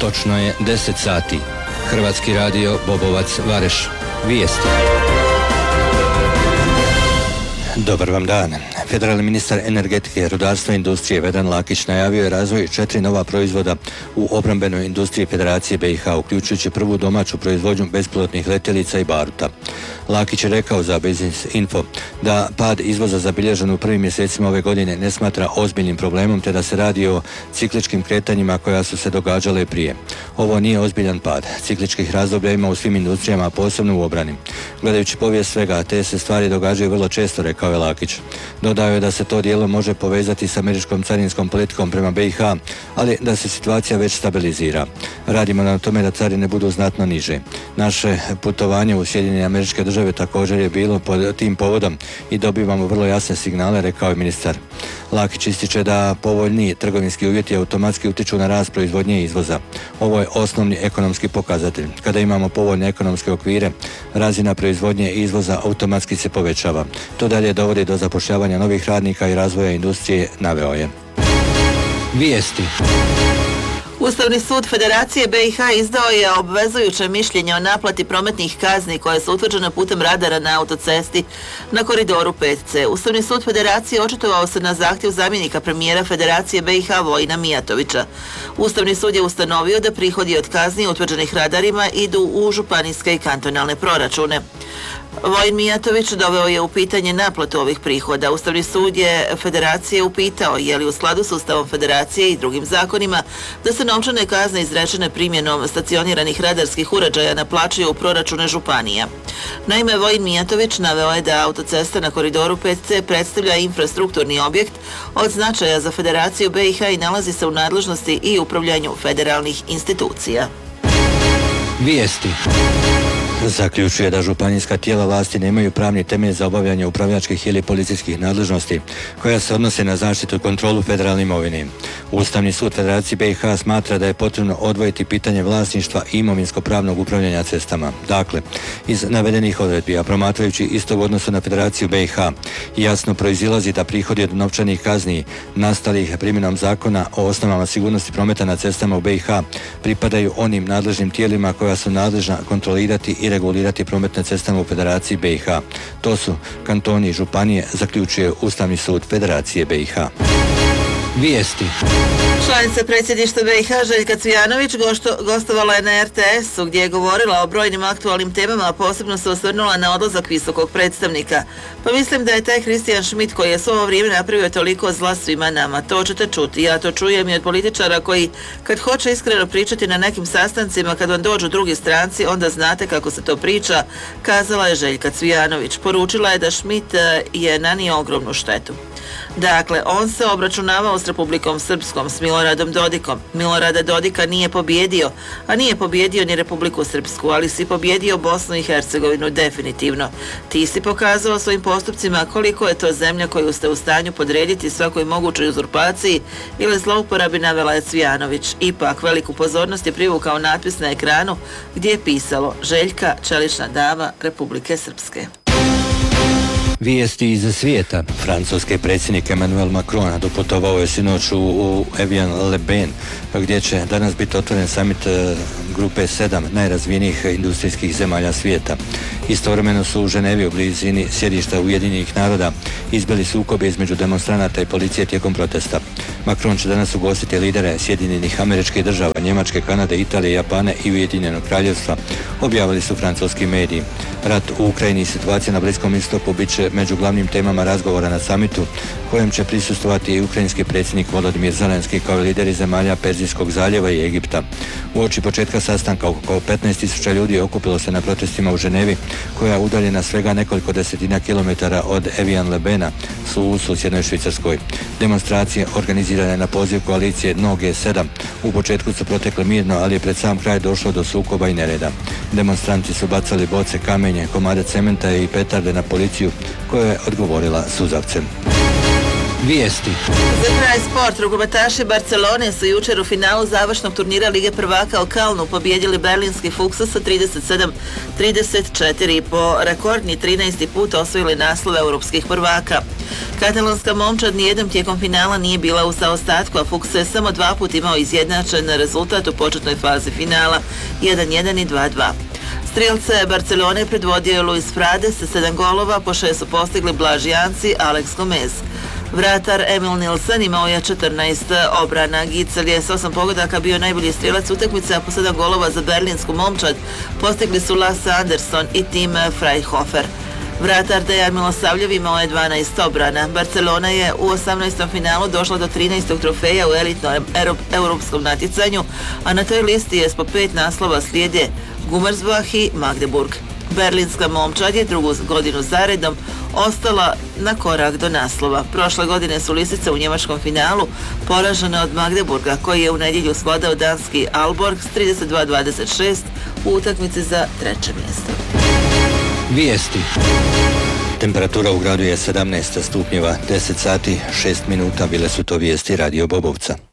Točno je 10 sati. Hrvatski radio Bobovac Vareš. Vijesti. Dobar vam dan. Federalni ministar energetike, rudarstva i industrije Vedran Lakić najavio je razvoj 4 nova proizvoda u obrambenoj industriji Federacije BiH, uključujući prvu domaću proizvodnju bespilotnih letjelica i baruta. Lakić je rekao za Business Info da pad izvoza zabilježen u prvim mjesecima ove godine ne smatra ozbiljnim problemom, te da se radi o cikličkim kretanjima koja su se događale prije. Ovo nije ozbiljan pad. Cikličkih razdoblja ima u svim industrijama, posebno u obrani. Gledajući povijest svega, te se stvari događaju vrlo često, rekao je Lakić. Dodao je da se to dijelo može povezati s američkom carinskom politikom prema BiH, ali da se situacija već stabilizira. Radimo na tome da carine budu znatno niže. Naše putovanje u Sjedinjene Američke Države također je bilo pod tim povodom i dobivamo vrlo jasne signale, rekao je ministar. Lakić ističe da povoljniji trgovinski uvjeti automatski utiču na rast proizvodnje i izvoza. Ovo je osnovni ekonomski pokazatelj. Kada imamo povoljne ekonomske okvire, razina proizvodnje i izvoza automatski se povećava. To dalje dovodi do zapošljavanja novih radnika i razvoja industrije, naveo je. Vijesti. Ustavni sud Federacije BiH izdao je obvezujuće mišljenje o naplati prometnih kazni koje su utvrđene putem radara na autocesti na koridoru 5C. Ustavni sud Federacije očitovao se na zahtjev zamjenika premijera Federacije BiH Vojina Mijatovića. Ustavni sud je ustanovio da prihodi od kazni utvrđenih radarima idu u županijske i kantonalne proračune. Vojin Mijatović doveo je u pitanje naplatu ovih prihoda. Ustavni sud je Federacije upitao je li u skladu s Ustavom Federacije i drugim zakonima da se novčane kazne izrečene primjenom stacioniranih radarskih uređaja naplaćuju u proračune županija. Naime, Vojin Mijatović naveo je da autocesta na koridoru 5C predstavlja infrastrukturni objekt od značaja za Federaciju BiH i nalazi se u nadležnosti i upravljanju federalnih institucija. Vijesti. Zaključuje da županijska tijela vlasti nemaju pravni temelj za obavljanje upravljačkih ili policijskih nadležnosti koja se odnose na zaštitu i kontrolu federalne imovine. Ustavni sud Federacije BiH smatra da je potrebno odvojiti pitanje vlasništva i imovinsko-pravnog upravljanja cestama. Dakle, iz navedenih odredbi, a promatrajući isto u odnosu na Federaciju BiH, jasno proizilazi da prihodi od novčanih kazni nastalih primjenom zakona o osnovama sigurnosti prometa na cestama u BiH pripadaju onim nadležnim tijelima koja su nadležna kontrolirati i regulirati promet na cestama u Federaciji BiH. To su kantoni i županije, zaključuje Ustavni sud Federacije BiH. Vijesti. Članica predsjedništva BiH Željka Cvijanović gostovala je na RTS-u gdje je govorila o brojnim aktualnim temama, a posebno se osvrnula na odlazak visokog predstavnika. Pa mislim da je taj Christian Schmidt koji je svo ovo vrijeme napravio toliko zla svima nama. To ćete čuti. Ja to čujem i od političara koji kad hoće iskreno pričati na nekim sastancima, kad vam dođu drugi stranci, onda znate kako se to priča, kazala je Željka Cvijanović. Poručila je da Schmidt je nanio ogromnu štetu. Dakle, on se obračunavao s Republikom Srpskom, s Miloradom Dodikom. Milorada Dodika nije pobjedio, a nije pobjedio ni Republiku Srpsku, ali si pobjedio Bosnu i Hercegovinu definitivno. Ti si pokazao svojim postupcima koliko je to zemlja koju ste u stanju podrediti svakoj mogućoj uzurpaciji ili zlouporabi, navela je Cvijanović. Ipak, veliku pozornost je privukao natpis na ekranu gdje je pisalo Željka, čelična dama Republike Srpske. Vijesti iz svijeta. Francuski predsjednik Emmanuel Macron doputovao je sinoć u Evian-le-Bain, gdje će danas biti otvoren summit grupe 7 najrazvijenijih industrijskih zemalja svijeta. Istovremeno su u Ženevi u blizini sjedišta Ujedinjenih naroda izbili sukobe između demonstranata i policije tijekom protesta. Macron će danas ugostiti lidere Sjedinjenih Američkih Država, Njemačke, Kanade, Italije, Japana i Ujedinjenog Kraljevstva, objavili su francuski mediji. Rat u Ukrajini i situacija na Bliskom istoku bit će među glavnim temama razgovora na samitu, kojem će prisustvovati i ukrajinski predsjednik Volodimir Zelenski kao i lideri zemalja Perzijskog zaljeva i Egipta. Uoči početka sastanka oko 15.000 ljudi okupilo se na protestima u Ženevi, koja je udaljena svega nekoliko desetina kilometara od Evian-le-Baina u susjednoj Švicarskoj. Demonstracije organizirane na poziv koalicije No G7 u početku su protekle mirno, ali je pred sam kraj došlo do sukoba i nereda. Demonstranti su bacali boce, kamenje, komade cementa i petarde na policiju, koja je odgovorila suzavcem. Vijesti. Za kraj sport, rukometaši Barcelone su jučer u finalu završnog turnira Lige prvaka u Kalnu pobijedili berlinski Fuchs sa 37-34 i po rekordni 13. put osvojili naslov europskih prvaka. Katalonska momčad nijednom tijekom finala nije bila u zaostatku, a Fuchs je samo 2 put imao izjednačen rezultat u početnoj fazi finala 1-1 i 2-2. Strelce Barcelone predvodio je Luis Frade sa 7 golova, po 6 su postigli Blaž Janci, Alex Gomez. Vratar Emil Nilsson imao je 14 obrana. Gitzel je s 8 pogodaka bio najbolji strelac utakmice, a po 7 golova za berlinsku momčad postigli su Lasse Andersson i Tim Freihofer. Vratar Dejan Milosavljev imao je 12 obrana. Barcelona je u 18. finalu došla do 13. trofeja u elitnom europskom natjecanju, a na toj listi je po 5 naslova slijede Gummersbach i Magdeburg. Berlinska momčad je drugu godinu zaredom ostala na korak do naslova. Prošle godine su lisice u njemačkom finalu poražene od Magdeburga, koji je u nedjelju svladao danski Aalborg s 32-26 u utakmici za 3. mjesto. Vijesti. Temperatura u gradu je 17 stupnjeva, 10 sati, 6 minuta, bile su to vijesti Radio Bobovca.